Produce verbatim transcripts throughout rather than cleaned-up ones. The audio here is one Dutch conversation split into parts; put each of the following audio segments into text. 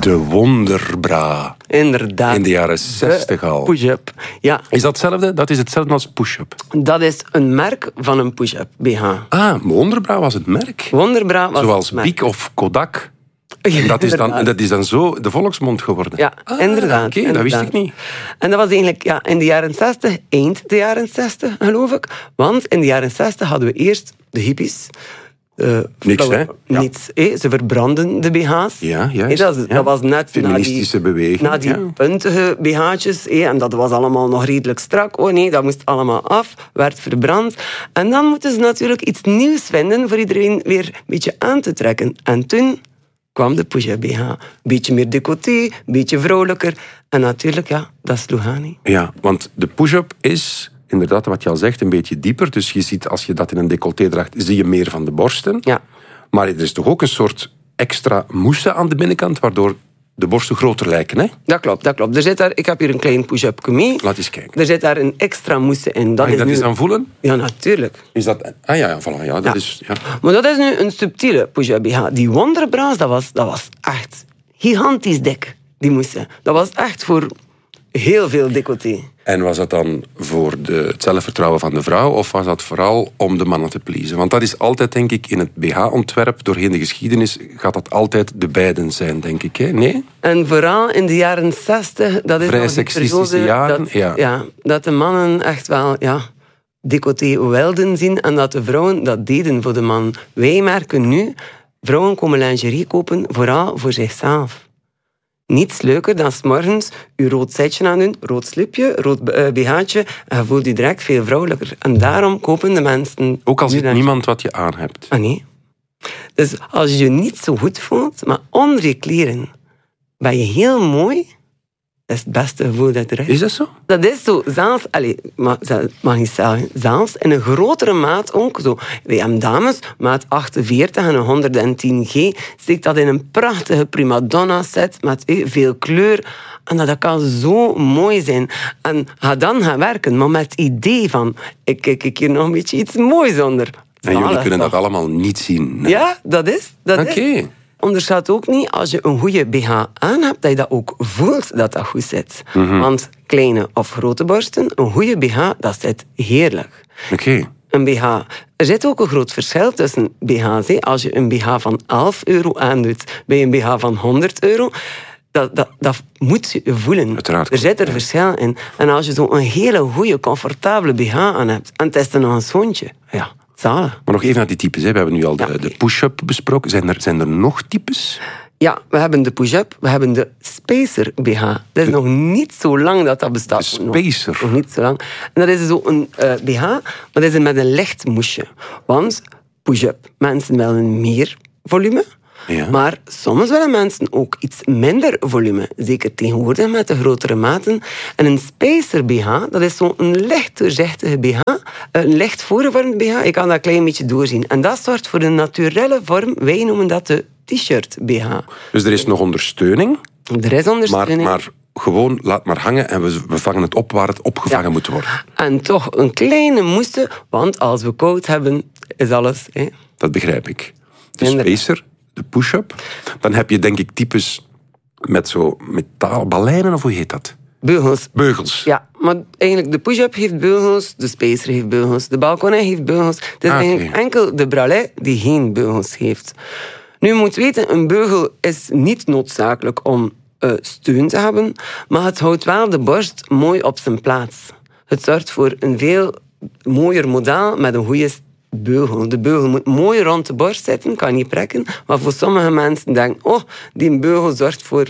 De Wonderbra. Inderdaad. In de jaren zestig al. Push-up. Ja. Is dat hetzelfde? Dat is hetzelfde als push-up. Dat is een merk van een push-up B H. Ah, Wonderbra was het merk. Wonderbra was Zoals het merk. Bic of Kodak. En dat is, dan, dat is dan zo de volksmond geworden. Ja, ah, inderdaad. Oké, okay, dat wist ik niet. En dat was eigenlijk ja, in de jaren zestig, eind de jaren zestig, geloof ik. Want in de jaren zestig hadden we eerst de hippies. Uh, Niks, hè? Ja. Niets. Eh? Ze verbranden de B H's. Ja, juist. Eh, dat, ja. dat was net feministische na die, beweging. na die ja. puntige B H'tjes. Eh? En dat was allemaal nog redelijk strak. Oh nee, dat moest allemaal af. Werd verbrand. En dan moeten ze natuurlijk iets nieuws vinden voor iedereen weer een beetje aan te trekken. En toen kwam de push-up B H. Beetje meer decolleté, beetje vrouwelijker. En natuurlijk, ja, dat sloeg aan. He. Ja, want de push-up is inderdaad, wat je al zegt, een beetje dieper. Dus je ziet, als je dat in een decolleté draagt, zie je meer van de borsten. Ja. Maar er is toch ook een soort extra mousse aan de binnenkant, waardoor de borsten groter lijken, hè? Dat klopt, dat klopt. Er zit daar, ik heb hier een klein push-up mee. Laat eens kijken. Er zit daar een extra mousse in. Dat Mag ik is dat nu... eens aan voelen? Ja, natuurlijk. Is dat... Ah ja, ja, voilà, ja, dat Ja. is... Ja. Maar dat is nu een subtiele push-up B H. Die Wonderbras, dat was, dat was echt gigantisch dik, die mousse. Dat was echt voor heel veel decolleté. En was dat dan voor de, het zelfvertrouwen van de vrouw, of was dat vooral om de mannen te pleasen? Want dat is altijd, denk ik, in het B H-ontwerp, doorheen de geschiedenis, gaat dat altijd de beiden zijn, denk ik. Hè? Nee? En vooral in de jaren zestig, dat is Vrij nog die seksistische periode jaren, dat, ja. ja, dat de mannen echt wel ja, decolleté wilden zien en dat de vrouwen dat deden voor de man. Wij merken nu, vrouwen komen lingerie kopen vooral voor zichzelf. Niets leuker dan 's morgens je rood setje aan doen, rood slipje, rood uh, B H'tje, en je voelt je direct veel vrouwelijker. En daarom kopen de mensen... Ook al ziet nu niemand wat je aan hebt. Ah nee. Dus als je je niet zo goed voelt, maar onder je kleren ben je heel mooi, dat is het beste gevoel dat er is. Is dat zo? Dat is zo. Zelfs, allez, mag, mag niet zeggen, zelfs in een grotere maat ook zo. Wij hebben dames, maat achtenveertig en een honderdtien G, steekt dat in een prachtige primadonna set met eh, veel kleur. En dat kan zo mooi zijn. En ga dan gaan werken, maar met het idee van, ik kijk hier nog een beetje iets moois onder. En jullie Zalig, kunnen toch? dat allemaal niet zien. Nee. Ja, dat is. Dat Oké. is. Onderschat ook niet, als je een goede B H aan hebt, dat je dat ook voelt dat dat goed zit. Mhm. Want kleine of grote borsten, een goede B H, dat zit heerlijk. Oké. Een B H. Er zit ook een groot verschil tussen B H's. Hè. Als je een B H van elf euro aandoet bij een B H van honderd euro... Dat, dat, dat moet je voelen. Uiteraard. Er zit er verschil in. En als je zo een hele goede, comfortabele B H aan hebt, en het is dan nog een schoontje, ja, zalig. Maar nog even naar die types. Hè. We hebben nu al de, Ja, oké. de push-up besproken. Zijn er, zijn er nog types? Ja, we hebben de push-up, we hebben de spacer B H. Dat is nog niet zo lang dat dat bestaat. De Nog- spacer? Nog niet zo lang. En dat is zo een uh, B H, maar dat is met een licht moesje. Want push-up, mensen willen meer volume. Ja. Maar soms willen mensen ook iets minder volume. Zeker tegenwoordig met de grotere maten. En een spacer B H, dat is zo'n licht doorzichtige B H. Een licht voorgevormd B H. Ik kan dat een klein beetje doorzien. En dat zorgt voor een naturelle vorm. Wij noemen dat de t-shirt B H. Dus er is nog ondersteuning, Er is maar, ondersteuning. maar gewoon laat maar hangen en we, we vangen het op waar het opgevangen Ja. moet worden. En toch een kleine moeite, want als we koud hebben, is alles... Hè. Dat begrijp ik. De Inderdaad. spacer, de push-up. Dan heb je denk ik types met zo metaalbalijnen, of hoe heet dat? Beugels. Beugels. Ja, maar eigenlijk de push-up heeft beugels, de spacer heeft beugels, de balkonnet heeft beugels. Het is Ah, oké. eigenlijk enkel de bralette die geen beugels heeft. Nu, je moet weten, een beugel is niet noodzakelijk om uh, steun te hebben, maar het houdt wel de borst mooi op zijn plaats. Het zorgt voor een veel mooier model met een goede beugel. De beugel moet mooi rond de borst zitten, kan niet prikken, maar voor sommige mensen denken, oh, die beugel zorgt voor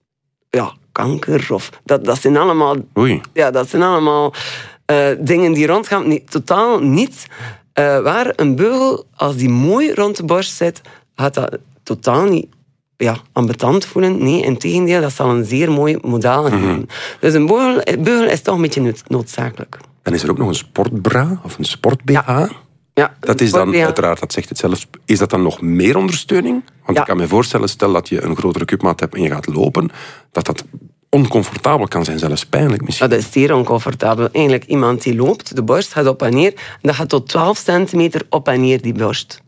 ja, kanker. Of, dat, dat zijn allemaal, Oei. ja, dat zijn allemaal uh, dingen die rondgaan. Nee, totaal niet. Uh, waar een beugel, als die mooi rond de borst zit, gaat dat totaal niet ja, ambetant voelen. Nee, integendeel, dat zal een zeer mooi model geven. Mhm. Dus een beugel, beugel is toch een beetje nood- noodzakelijk. Dan is er ook nog een sportbra of een sport-B H. Ja. Ja, Dat is dan, sport- ja. uiteraard, dat zegt het zelf, is dat dan nog meer ondersteuning? Want Ja. ik kan me voorstellen, stel dat je een grotere cupmaat hebt en je gaat lopen, dat dat oncomfortabel kan zijn, zelfs pijnlijk misschien. Dat is zeer oncomfortabel. Eigenlijk iemand die loopt, de borst gaat op en neer, en dat gaat tot twaalf centimeter op en neer, die borst.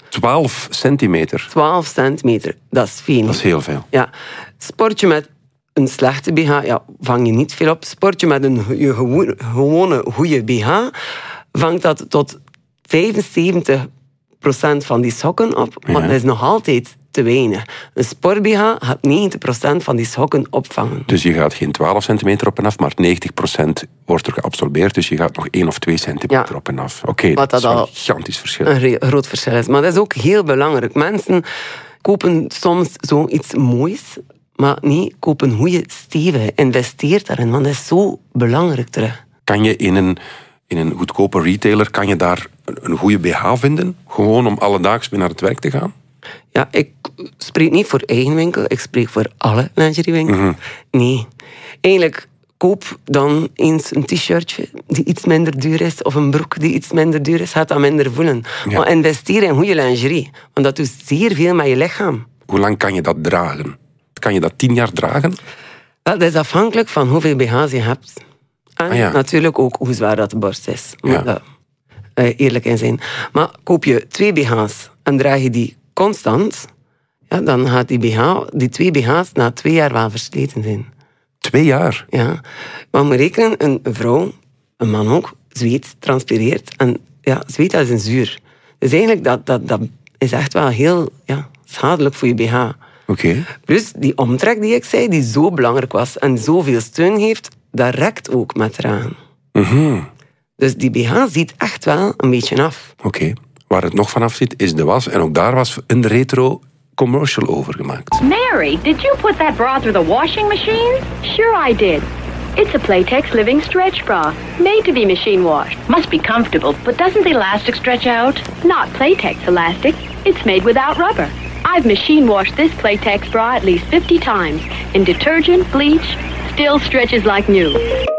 twaalf centimeter? twaalf centimeter, dat is veel. Dat is heel veel. Ja. Sport je met een slechte B H, ja, vang je niet veel op. Sport je met een je gewo- gewone goede B H, vangt dat tot vijfenzeventig procent van die sokken op. Maar Ja. dat is nog altijd te weinig. Een sport-B H gaat negentig procent van die sokken opvangen. Dus je gaat geen twaalf centimeter op en af, maar negentig procent wordt er geabsorbeerd. Dus je gaat nog één of twee centimeter Ja. op en af. Oké, okay, Wat dat, dat is wel al een gigantisch verschil. Een re- groot verschil is. Maar dat is ook heel belangrijk. Mensen kopen soms zoiets moois, maar nee, koop een goede stevige. Investeer daarin, want dat is zo belangrijk terug. Kan je in een, in een goedkope retailer kan je daar een, een goede B H vinden? Gewoon om alledaags mee naar het werk te gaan? Ja, ik spreek niet voor eigen winkel, ik spreek voor alle lingeriewinkels. Mm-hmm. Nee. Eigenlijk, koop dan eens een t-shirtje die iets minder duur is, of een broek die iets minder duur is, gaat dat minder voelen. Ja. Maar investeer in goede lingerie, want dat doet zeer veel met je lichaam. Hoe lang kan je dat dragen? Kan je dat tien jaar dragen? Wel, dat is afhankelijk van hoeveel B H's je hebt. En Ah, ja. natuurlijk ook hoe zwaar dat de borst is. Moet Ja. daar eh, eerlijk in zijn. Maar koop je twee B H's en draag je die constant, ja, dan gaat die, B H, die twee B H's na twee jaar wel versleten zijn. Twee jaar? Ja. Maar moet rekenen, een vrouw, een man ook, zweet, transpireert. En ja, zweet dat is een zuur. Dus eigenlijk, dat, dat, dat is echt wel heel ja, schadelijk voor je B H. Oké. Okay. Plus die omtrek die ik zei, die zo belangrijk was en zoveel steun heeft, dat rekt ook met dragen. Mm-hmm. Dus die B H ziet echt wel een beetje af. Oké. Okay. Waar het nog vanaf zit, is de was. En ook daar was een retro commercial over gemaakt. Mary, did you put that bra through the washing machine? Sure I did. It's a Playtex Living Stretch Bra, made to be machine washed. Must be comfortable, but doesn't the elastic stretch out? Not Playtex elastic. It's made without rubber. I've machine washed this Playtex bra at least fifty times. In detergent, bleach, still stretches like new.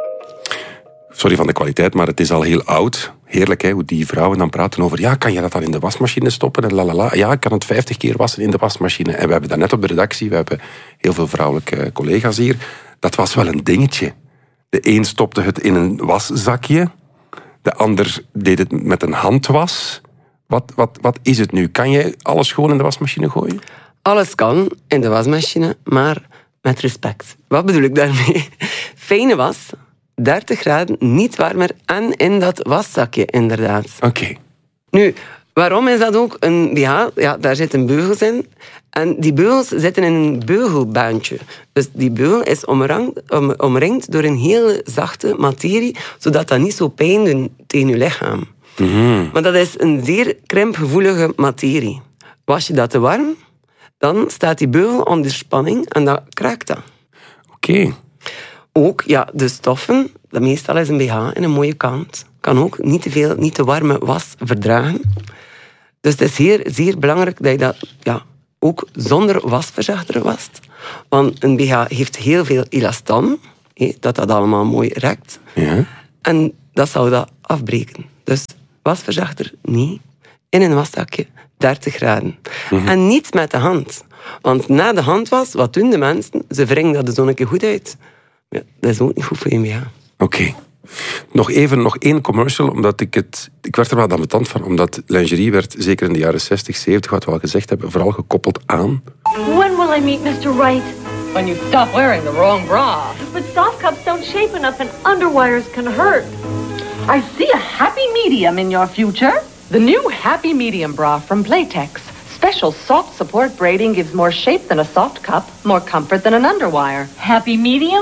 Sorry van de kwaliteit, maar het is al heel oud. Heerlijk, hè, hoe die vrouwen dan praten over... Ja, kan je dat dan in de wasmachine stoppen? En lalala. Ja, ik kan het vijftig keer wassen in de wasmachine. En we hebben dat net op de redactie. We hebben heel veel vrouwelijke collega's hier. Dat was wel een dingetje. De een stopte het in een waszakje. De ander deed het met een handwas. Wat, wat, wat is het nu? Kan je alles gewoon in de wasmachine gooien? Alles kan in de wasmachine, maar met respect. Wat bedoel ik daarmee? Fijne was, dertig graden, niet warmer en in dat waszakje, inderdaad. Oké. Okay. Nu, waarom is dat ook een B H? Ja, daar zitten beugels in. En die beugels zitten in een beugelbaantje. Dus die beugel is omringd, om, omringd door een hele zachte materie, zodat dat niet zo pijn doet tegen je lichaam. Mm-hmm. Maar dat is een zeer krimpgevoelige materie. Was je dat te warm, dan staat die beugel onder spanning en dan kraakt dat. Oké. Okay. Ook, ja, de stoffen, dat meestal is een B H in een mooie kant, kan ook niet te veel, niet te warme was verdragen. Dus het is zeer, zeer belangrijk dat je dat ja, ook zonder wasverzachter wast. Want een B H heeft heel veel elastan, dat dat allemaal mooi rekt. Ja. En dat zou dat afbreken. Dus wasverzachter niet. In een waszakje, dertig graden. Mm-hmm. En niet met de hand. Want na de handwas, wat doen de mensen? Ze wringen dat er zo een keer goed uit. Ja, dat is ook niet goed voor je B H. Oké. Okay. Nog even, nog één commercial, omdat ik het... Ik werd er wel ambetant van, omdat lingerie werd, zeker in de jaren zestig, zeventig, wat we al gezegd hebben, vooral gekoppeld aan... When will I meet mister Right? When you stop wearing the wrong bra. But soft cups don't shape enough and underwires can hurt. I see a happy medium in your future. The new Happy Medium bra from Playtex. Special soft support braiding gives more shape than a soft cup, more comfort than an underwire. Happy medium?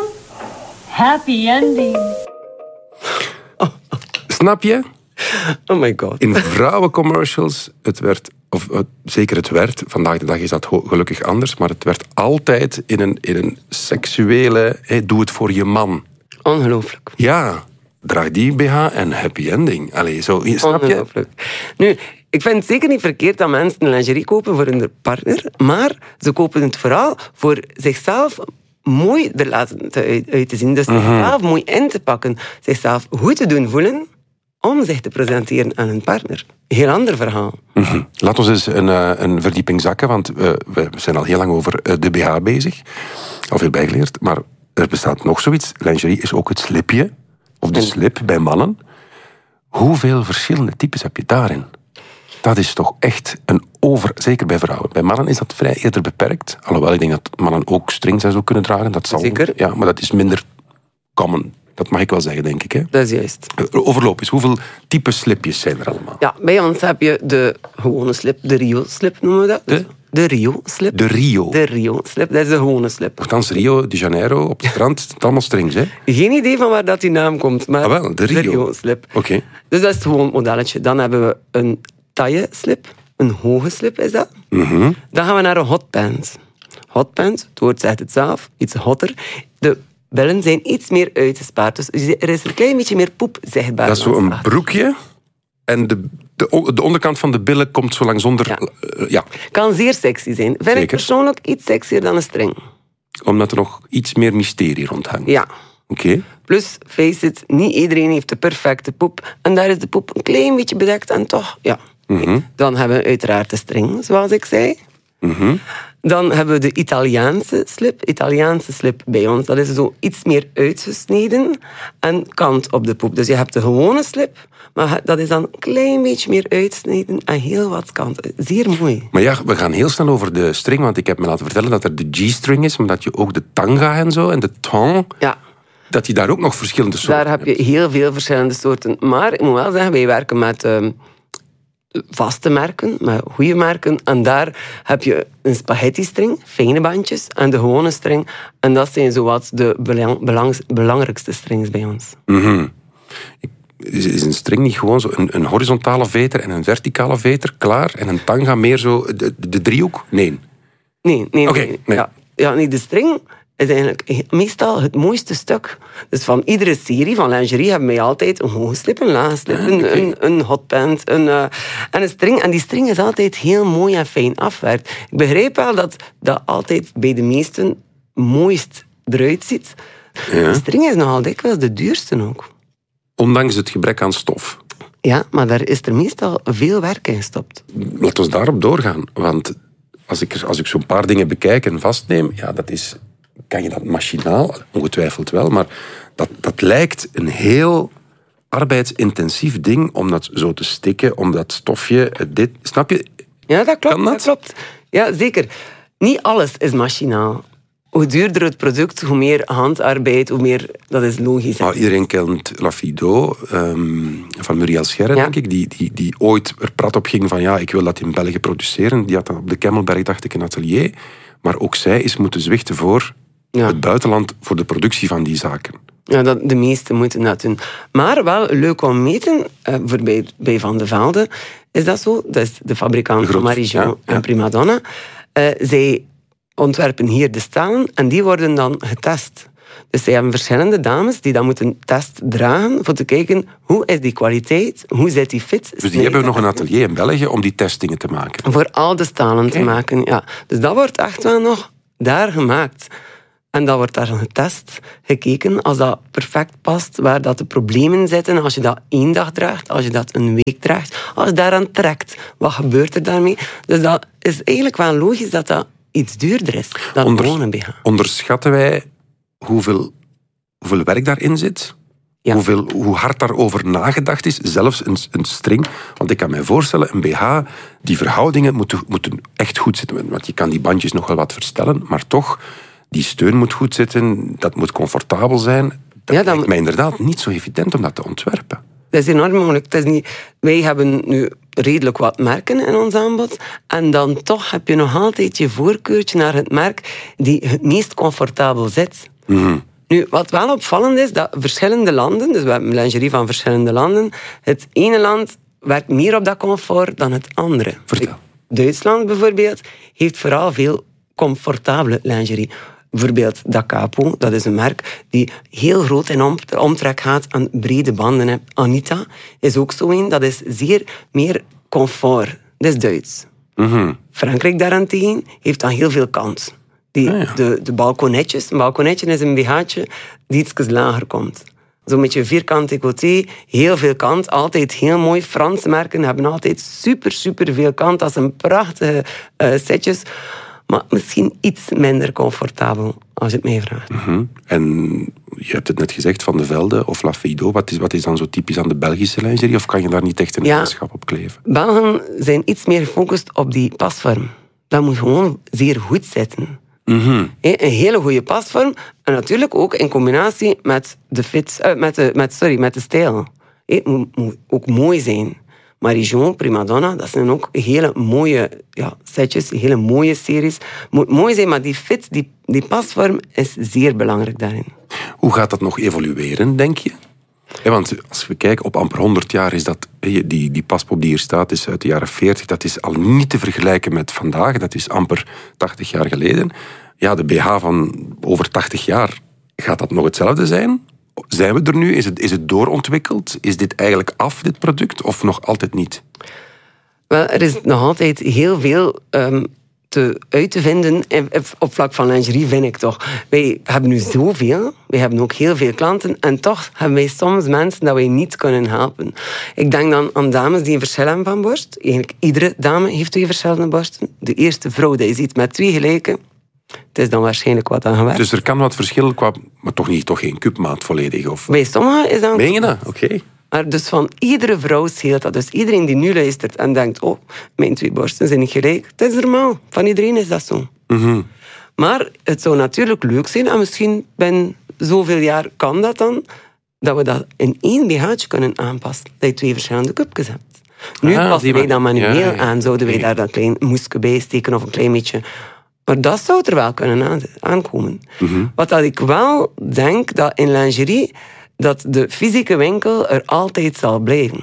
Happy ending. Snap je? Oh my god. In vrouwencommercials, het werd, of uh, zeker het werd, vandaag de dag is dat gelukkig anders, maar het werd altijd in een, in een seksuele, hey, doe het voor je man. Ongelooflijk. Ja, draag die B H en happy ending. Allee, zo, snap je? Ongelooflijk. Nu, ik vind het zeker niet verkeerd dat mensen lingerie kopen voor hun partner, maar ze kopen het vooral voor zichzelf mooi er laten te, uit te zien. Dus Mm-hmm. zichzelf mooi in te pakken, zichzelf goed te doen voelen, om zich te presenteren aan hun partner. Heel ander verhaal. Mm-hmm. Laat ons eens een, uh, een verdieping zakken, want uh, we zijn al heel lang over uh, de B H bezig. Al veel bijgeleerd, maar er bestaat nog zoiets. Lingerie is ook het slipje, of de slip bij mannen. Hoeveel verschillende types heb je daarin? Dat is toch echt een over... Zeker bij vrouwen. Bij mannen is dat vrij eerder beperkt. Alhoewel, ik denk dat mannen ook strings en zo kunnen dragen. Dat zal, Zeker. Ja, maar dat is minder common. Dat mag ik wel zeggen, denk ik. Hè? Dat is juist. Overloop eens. Hoeveel type slipjes zijn er allemaal? Ja, bij ons heb je de gewone slip, de Rio-slip noemen we dat. De? De Rio-slip. De Rio. De Rio-slip, dat is de gewone slip. Nochtans, Rio de Janeiro op het strand, het allemaal strings, hè? Geen idee van waar dat die naam komt, maar Ah, wel, de Rio. Rio-slip. Oké. Okay. Dus dat is het gewoon modelletje. Dan hebben we een taille-slip, een hoge slip is dat. Mm-hmm. Dan gaan we naar een hotpant. Hotpant, het woord zegt het zelf, iets hotter. De billen zijn iets meer uitgespaard, dus er is een klein beetje meer poep zichtbaar. Dat is zo een broekje en de, de, de onderkant van de billen komt zo lang zonder... Ja. Uh, ja. Kan zeer sexy zijn. Vind Zeker. ik persoonlijk iets sexier dan een string. Omdat er nog iets meer mysterie rond hangt. Ja. Oké. Okay. Plus, face it, niet iedereen heeft de perfecte poep. En daar is de poep een klein beetje bedekt en toch, ja. Mm-hmm. Dan hebben we uiteraard de string, zoals ik zei. Mm-hmm. Dan hebben we de Italiaanse slip. Italiaanse slip bij ons, dat is zo iets meer uitgesneden en kant op de poep. Dus je hebt de gewone slip, maar dat is dan een klein beetje meer uitgesneden en heel wat kant. Zeer mooi. Maar ja, we gaan heel snel over de string, want ik heb me laten vertellen dat er de G-string is, maar dat je ook de tanga en zo, en de tong, Ja. dat je daar ook nog verschillende soorten Daar heb je heel veel verschillende soorten. Maar ik moet wel zeggen, wij werken met uh, vaste merken, met goede merken. En daar heb je een spaghetti-string, fijne bandjes, en de gewone string. En dat zijn zowat de belang, belangs, belangrijkste strings bij ons. Mm-hmm. Is, is een string niet gewoon zo een, een horizontale veter en een verticale veter, klaar? En een tanga meer zo de, de driehoek? Nee. Nee, nee. Oké, nee. nee. Ja, ja, nee, de string is eigenlijk meestal het mooiste stuk. Dus van iedere serie van lingerie hebben wij altijd een hoge slip, een lage slip, Ah, een, okay. een, een hotpant een, uh, en een string. En die string is altijd heel mooi en fijn afwerkt. Ik begrijp wel dat dat altijd bij de meesten mooist eruit ziet. Ja. De string is nogal dikwijls de duurste ook. Ondanks het gebrek aan stof. Ja, maar daar is er meestal veel werk in gestopt. Laten we daarop doorgaan. Want als ik, als ik zo'n paar dingen bekijk en vastneem, ja, dat is... Kan je dat machinaal? Ongetwijfeld wel, maar dat, dat lijkt een heel arbeidsintensief ding om dat zo te stikken, om dat stofje, dit... Snap je? Ja, dat klopt. Kan dat? dat klopt. Ja, zeker. Niet alles is machinaal. Hoe duurder het product, hoe meer handarbeid, hoe meer... Dat is logisch. Nou, iedereen kent La Fido um, van Muriel Scherre, Ja. denk ik, die, die, die ooit er prat op ging van ja, ik wil dat in België produceren. Die had dan op de Kemmelberg, dacht ik, een atelier. Maar ook zij is moeten zwichten voor Ja. het buitenland, voor de productie van die zaken. Ja, dat, de meesten moeten dat doen. Maar wel leuk om meten, uh, voor bij, bij Van de Velde is dat zo. Dat is de fabrikant De van groot- Marie-Jo ja, ja. en Primadonna. Uh, zij ontwerpen hier de stalen en die worden dan getest. Dus zij hebben verschillende dames die dan moeten test dragen voor te kijken hoe is die kwaliteit, hoe zit die fit. Dus die hebben nog een atelier in België om die testingen te maken. Voor al de stalen Oké. te maken, ja. Dus dat wordt echt wel nog daar gemaakt. En dat wordt daar getest, gekeken, als dat perfect past, waar dat de problemen zitten, als je dat één dag draagt, als je dat een week draagt, als je daaraan trekt, wat gebeurt er daarmee? Dus dat is eigenlijk wel logisch dat dat iets duurder is dan Onder- gewoon een B H. Onderschatten wij hoeveel, hoeveel werk daarin zit? Ja. Hoeveel, hoe hard daarover nagedacht is, zelfs een, een string. Want ik kan mij voorstellen, een B H, die verhoudingen moeten, moeten echt goed zitten. Want je kan die bandjes nog wel wat verstellen, maar toch, die steun moet goed zitten, dat moet comfortabel zijn. Dat Ja, dan- lijkt mij inderdaad niet zo evident om dat te ontwerpen. Dat is enorm moeilijk. Het is niet, wij hebben nu redelijk wat merken in ons aanbod. En dan toch heb je nog altijd je voorkeurtje naar het merk die het meest comfortabel zit. Mm-hmm. Nu, wat wel opvallend is, dat verschillende landen, dus we hebben lingerie van verschillende landen, het ene land werkt meer op dat comfort dan het andere. Vertel. Duitsland bijvoorbeeld heeft vooral veel comfortabele lingerie. Bijvoorbeeld Da Capo, dat is een merk die heel groot in om- omtrek gaat en brede banden heeft. Anita is ook zo een, dat is zeer meer comfort. Dat is Duits. Mm-hmm. Frankrijk daarentegen heeft dan heel veel kant. Die, Ah, ja. de, de balkonnetjes. Een balkonnetje is een B H'tje die iets lager komt. Zo'n beetje vierkant decolleté, heel veel kant, altijd heel mooi. Franse merken hebben altijd super, super veel kant. Dat zijn prachtige uh, setjes, maar misschien iets minder comfortabel. als je het mij vraagt. Mm-hmm. En je hebt het net gezegd, Van de Velde of Lafido. Wat is, wat is dan zo typisch aan de Belgische lingerie? Of kan je daar niet echt een Ja. eigenschap op kleven? Belgen zijn iets meer gefocust op die pasvorm. Dat moet gewoon zeer goed zitten. Mm-hmm. Een hele goede pasvorm. En natuurlijk ook in combinatie met de, fit, uh, met de, met, sorry, met de stijl. Het moet, moet ook mooi zijn. Marijon, Primadonna, dat zijn ook hele mooie ja, setjes, hele mooie series. Moet mooi zijn, maar die fit, die, die pasvorm is zeer belangrijk daarin. Hoe gaat dat nog evolueren, denk je? Ja, want als we kijken, op amper honderd jaar is dat... Die, die paspop die hier staat is uit de jaren veertig. Dat is al niet te vergelijken met vandaag. Dat is amper tachtig jaar geleden. Ja, de B H van over tachtig jaar, gaat dat nog hetzelfde zijn? Zijn we er nu? Is het, is het doorontwikkeld? Is dit eigenlijk af, dit product? Of nog altijd niet? Wel, er is nog altijd heel veel um, te, uit te vinden op vlak van lingerie, vind ik toch. Wij hebben nu zoveel. Wij hebben ook heel veel klanten. En toch hebben wij soms mensen dat wij niet kunnen helpen. Ik denk dan aan dames die een verschil hebben van borst. Eigenlijk iedere dame heeft twee verschillende borsten. De eerste vrouw die je ziet met twee gelijke. Het is dan waarschijnlijk wat aan gewerkt. Dus er kan wat verschil qua... Maar toch, niet, toch geen cupmaat volledig? Of... Bij sommigen is dat... Meen je dat? Oké. Okay. Maar dus van iedere vrouw scheelt dat. Dus iedereen die nu luistert en denkt... Oh, mijn twee borsten zijn niet gelijk. Het is normaal. Van iedereen is dat zo. Mm-hmm. Maar het zou natuurlijk leuk zijn... En misschien binnen zoveel jaar kan dat dan... Dat we dat in één B H'tje kunnen aanpassen. Dat je twee verschillende cupjes hebt. Nu ah, passen wij dat manueel ja, ja. aan. Zouden wij daar dat klein moesje bij steken of een klein beetje... Maar dat zou er wel kunnen aankomen. Mm-hmm. Wat dat ik wel denk, dat in lingerie... dat de fysieke winkel er altijd zal blijven.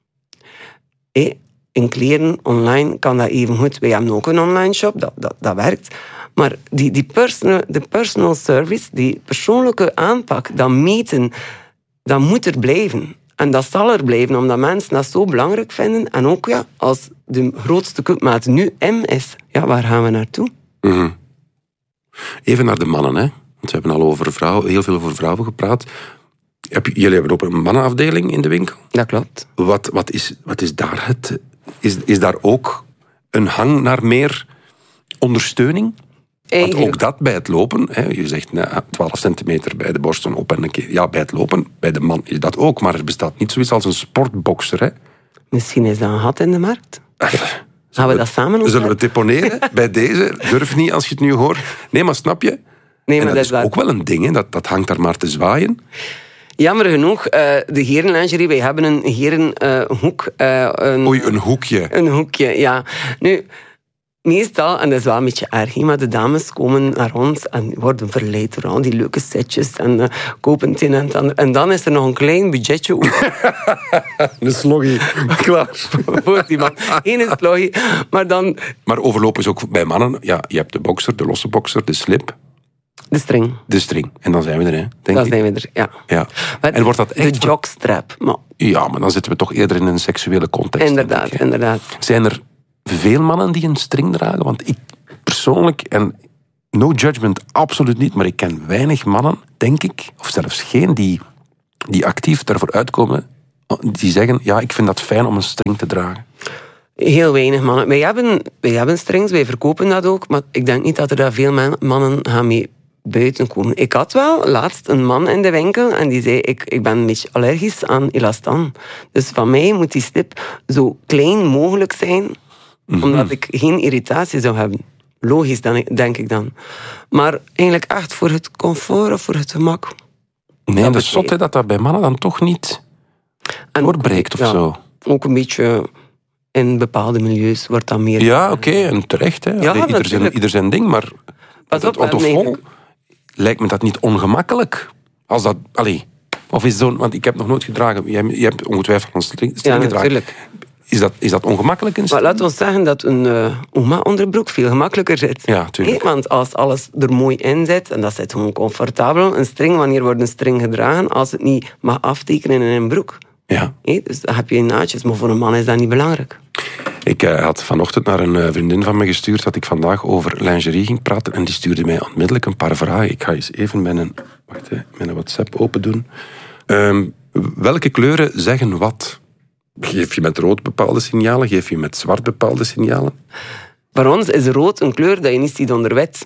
Hey, in kleren, online, kan dat even goed. Wij hebben ook een online shop, dat, dat, dat werkt. Maar die, die personal, de personal service, die persoonlijke aanpak, dat meten, dat moet er blijven. En dat zal er blijven, omdat mensen dat zo belangrijk vinden. En ook, ja, als de grootste cupmaat nu M is, ja, waar gaan we naartoe? Mm-hmm. Even naar de mannen, hè. Want we hebben al over vrouwen, heel veel over vrouwen gepraat. Heb, jullie hebben ook een mannenafdeling in de winkel. Dat klopt. Wat, wat, is, wat is daar het... Is, is daar ook een hang naar meer ondersteuning? Eigenlijk. Want ook dat bij het lopen, hè, je zegt nou, twaalf centimeter bij de borsten op en een keer... Ja, bij het lopen, bij de man is dat ook, maar er bestaat niet zoiets als een sportboxer, hè. Misschien is dat een gat in de markt. Gaan we dat samen Zullen we opzetten? het deponeren bij deze? Durf niet als je het nu hoort. Nee, maar snap je? Nee, en maar dat dat is ook wel een ding, hè. Dat, dat hangt daar maar te zwaaien. Jammer genoeg, uh, de herenlingerie, wij hebben een herenhoek. Uh, een, Oei, een hoekje. Een hoekje, ja. Nu, meestal, en dat is wel een beetje erg, maar de dames komen naar ons en worden verleid door al die leuke setjes en uh, kopen het een en het ander. En dan is er nog een klein budgetje Een sloggie, klaar. voor die man. Geen sloggie, maar dan... Maar overlopen is ook bij mannen... Ja, je hebt de boxer, de losse boxer, de slip, De string. de string. En dan zijn we er, hè, denk Dan ik. zijn we er, ja. Ja. Maar En wordt dat echt... de jockstrap. Maar Ja, maar dan zitten we toch eerder in een seksuele context. inderdaad, denk ik, hè. inderdaad. Zijn er veel mannen die een string dragen? Want ik persoonlijk, en no judgment, absoluut niet, maar ik ken weinig mannen, denk ik, of zelfs geen, die, die actief daarvoor uitkomen, die zeggen, ja, ik vind dat fijn om een string te dragen. Heel weinig mannen. Wij hebben, wij hebben strings, wij verkopen dat ook, maar ik denk niet dat er daar veel man- mannen gaan mee buiten komen. Ik had wel laatst een man in de winkel en die zei, ik, ik ben een beetje allergisch aan elastan. Dus van mij moet die slip zo klein mogelijk zijn, mm-hmm. omdat ik geen irritatie zou hebben. Logisch, dan, denk ik dan. Maar eigenlijk echt voor het comfort of voor het gemak. Nee, dat dat is zot, hè, dat dat bij mannen dan toch niet En doorbreekt of ja, zo. Ook een beetje in bepaalde milieus wordt dat meer... Ja, oké, okay, en terecht. Hè. Ja, Allee, ieder, zijn, ieder zijn ding, maar Pas op, want of nee. vol, lijkt me dat niet ongemakkelijk. Als dat, allee, of is zo'n, want ik heb nog nooit gedragen. Jij, jij hebt ongetwijfeld een string, string Ja, gedragen. natuurlijk. Is dat, is dat ongemakkelijk? Een Maar string? laten we zeggen dat een uh, oma-onderbroek veel gemakkelijker zit. Ja, tuurlijk. Nee, want als alles er mooi in zit, en dat zit gewoon comfortabel, een string, wanneer wordt een string gedragen? Als het niet mag aftekenen in een broek. Ja. Nee, dus dan heb je naadjes, maar voor een man is dat niet belangrijk. Ik uh, had vanochtend naar een uh, vriendin van me gestuurd dat ik vandaag over lingerie ging praten en die stuurde mij onmiddellijk een paar vragen. Ik ga eens even mijn, wacht, hè, mijn WhatsApp open doen. Um, welke kleuren zeggen wat? Geef je met rood bepaalde signalen? Geef je met zwart bepaalde signalen? Voor ons is rood een kleur dat je niet ziet onder wit.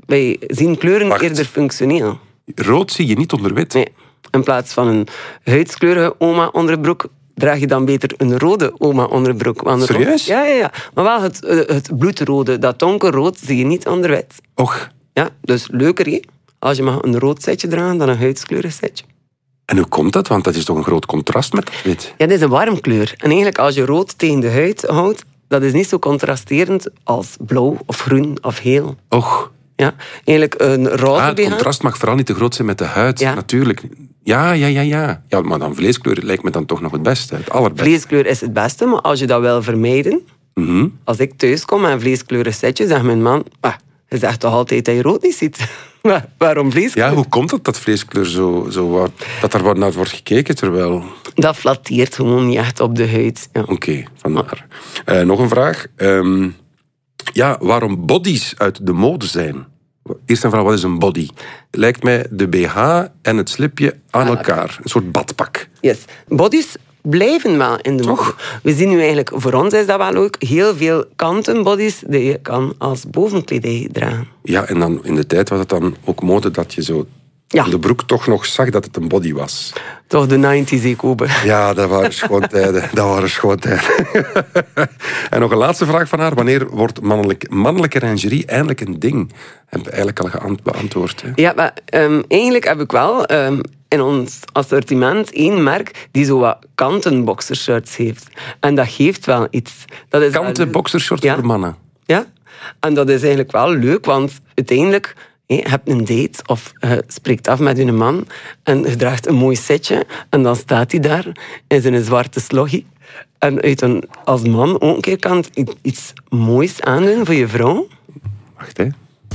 Wij zien kleuren Wacht. eerder functioneel. Rood zie je niet onder wit. Nee. In plaats van een huidskleurige oma-onderbroek draag je dan beter een rode oma-onderbroek. Want het- Serieus? Ja, ja, ja. Maar wel het, eh, het bloedrode, dat donkerrood, zie je niet onder wit. Och, Ja, dus leuker, hè? Als je mag een rood setje dragen dan een huidskleurig setje. en hoe komt dat? Want dat is toch een groot contrast met dat wit. Ja, dat is een warm kleur. En eigenlijk als je rood tegen de huid houdt, dat is niet zo contrasterend als blauw of groen of geel. Och, Ja, eigenlijk een roze ah, het B H. contrast mag vooral niet te groot zijn met de huid. Ja. Natuurlijk. Ja, ja, ja, ja. Ja, maar dan vleeskleur lijkt me dan toch nog het beste. Het allerbeste. Vleeskleur is het beste, maar als je dat wil vermijden... Mhm. Als ik thuis kom met een vleeskleurig setje, zegt mijn man... Ah, je zegt toch altijd dat je rood niet ziet? Maar waarom vleeskleur? Ja, hoe komt het dat vleeskleur zo, zo wat, dat er wat naar wordt gekeken, terwijl... Dat flatteert gewoon niet echt op de huid. Ja. Oké, vandaar. Eh, nog een vraag. Ehm, ja, waarom bodies uit de mode zijn? Eerst en vooral, wat is een body? Lijkt mij de B H en het slipje aan elkaar. Een soort badpak. Yes. Bodies blijven wel in de mode. We zien nu eigenlijk, voor ons is dat wel ook, heel veel kanten bodies die je kan als bovenkledij dragen. Ja, en dan in de tijd was het dan ook mode dat je zo Ja. aan de broek toch nog zag dat het een body was. Toch de negentig, ik Kobe. Ja, dat waren schoon tijden. Dat waren schoon tijden. En nog een laatste vraag van haar. Wanneer wordt mannelijk, mannelijke lingerie eindelijk een ding? Heb ik eigenlijk al geant- beantwoord. Hè? Ja, maar um, eigenlijk heb ik wel um, in ons assortiment één merk die zo wat kanten boxershirts heeft. En dat geeft wel iets. Dat is Kanten wel- boxershorts Ja. voor mannen. Ja, en dat is eigenlijk wel leuk, want uiteindelijk hé, je hebt een date of je spreekt af met je man en je draagt een mooi setje en dan staat hij daar in zijn zwarte sloggie. En uit een, als man ook een keer kan het iets moois aandoen voor je vrouw. Wacht, hè.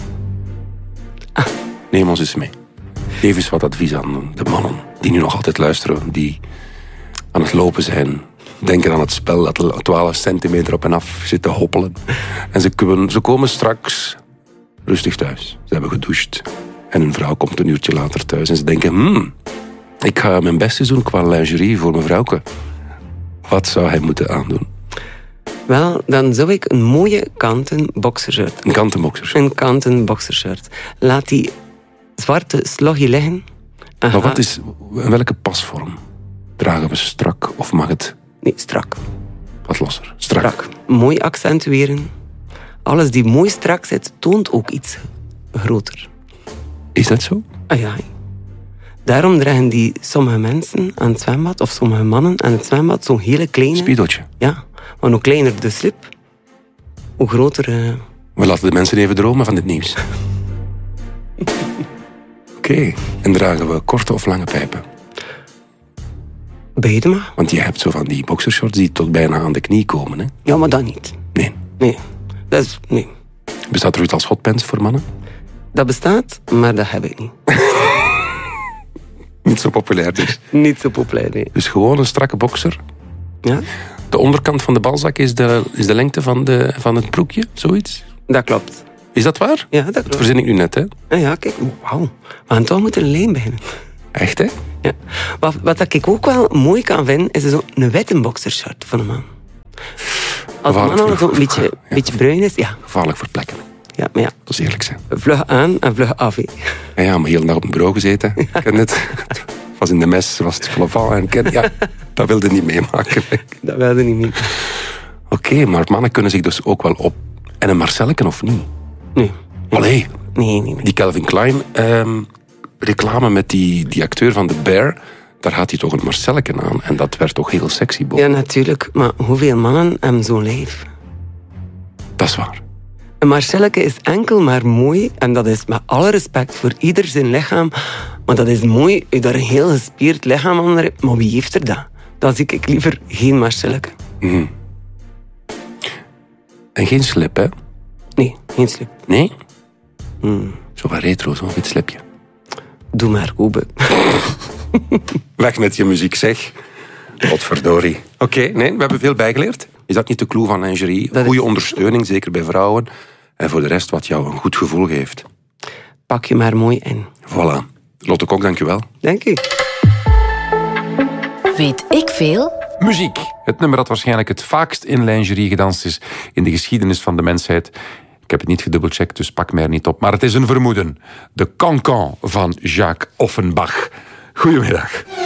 Neem ons eens mee. Geef eens wat advies aan de mannen die nu nog altijd luisteren, die aan het lopen zijn. Denken aan het spel dat twaalf centimeter op en af zit te hoppelen. En ze komen, ze komen straks rustig thuis. Ze hebben gedoucht. En hun vrouw komt een uurtje later thuis. En ze denken, hmm, ik ga mijn best doen qua lingerie voor mijn vrouwke. Wat zou hij moeten aandoen? Wel, dan zou ik een mooie kanten boxershirt. Een kantenboxer. Een kanten boxershirt. Laat die zwarte sloggie liggen. En Maar ga- wat is, welke pasvorm? Dragen we strak of mag het Nee, strak. wat losser? Strak. Strak. Mooi accentueren. Alles die mooi strak zit, toont ook iets groter. Is dat zo? Ah ja. Daarom dragen die sommige mensen aan het zwembad, of sommige mannen aan het zwembad, zo'n hele kleine... Speedootje. Ja, want hoe kleiner de slip, hoe groter... eh, We laten de mensen even dromen van dit nieuws. Oké. En dragen we korte of lange pijpen? beide mag. Want je hebt zo van die boxershorts die tot bijna aan de knie komen. Hè? Ja, maar dat niet. Nee. Nee. Dat is... Nee. Bestaat er iets als hotpants voor mannen? Dat bestaat, maar dat heb ik niet. Niet zo populair dus. Niet zo populair, nee. Dus gewoon een strakke boxer. Ja, De onderkant van de balzak is de, is de lengte van, de, van het broekje, zoiets. dat klopt. Is dat waar? Ja, dat Dat klopt. verzin ik nu net, hè? Ah ja, kijk. Wauw. We gaan toch moeten een lijn beginnen. Echt, hè? Ja. Wat, wat ik ook wel mooi kan vinden, is zo een witte boxershirt van een man. Als een man Gevaarlijk al zo'n voor- beetje, ja. beetje bruin is, ja. Gevaarlijk voor plekken. Ja, maar ja, Dat is eerlijk zijn. vlug aan en vlug af. Hè. Ja, ja, maar heel de dag op een bureau gezeten. Ik ken het. Het was in de mes, was het Flavant. En ken, ja, dat wilde niet meemaken. Dat wilde niet meer. Oké, maar mannen kunnen zich dus ook wel op... En een Marcelleken of niet? Nee. Allee, Nee, nee, nee. die Calvin Klein ehm, reclame met die, die acteur van The Bear, daar had hij toch een Marcelleken aan. En dat werd toch heel sexy, Bob. Ja, natuurlijk. Maar hoeveel mannen hebben zo'n lijf? Dat is waar. Een Marcelleke is enkel maar mooi. En dat is met alle respect voor ieder zijn lichaam. Maar dat is mooi, je daar een heel gespierd lichaam onder hebt. Maar wie heeft er dat? Dan zie ik liever geen Marcelleke. Mhm. En geen slip, hè? Nee, geen slip. Nee? Hmm. Zo van retro, zo'n wit slipje. Doe maar, Kobe. Weg met je muziek, zeg. Godverdorie. Oké, nee, we hebben veel bijgeleerd. Is dat niet de clue van lingerie? Dat Goede is- ondersteuning, zeker bij vrouwen. En voor de rest wat jou een goed gevoel geeft. Pak je maar mooi in. Voilà. Lotte Kok, dank je wel. Dank u. Weet ik veel? Muziek. Het nummer dat waarschijnlijk het vaakst in lingerie gedanst is in de geschiedenis van de mensheid. Ik heb het niet gedubbelcheckt, dus pak mij er niet op. Maar het is een vermoeden. De Cancan van Jacques Offenbach. Goedemiddag.